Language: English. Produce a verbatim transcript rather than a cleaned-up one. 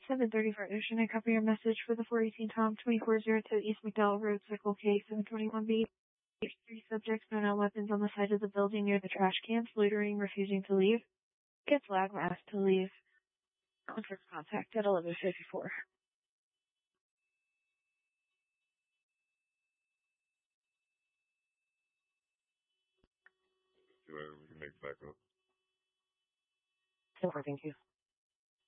seven thirty-four Ocean. I copy your message for the four eighteen Tom twenty-four oh two East McDowell Road, Circle K seven twenty-one B. Three subjects found on weapons on the side of the building near the trash cans, loitering, refusing to leave. Get flag asked to leave. Conference contact at eleven fifty-four. See whether we can make back up. Super, thank you.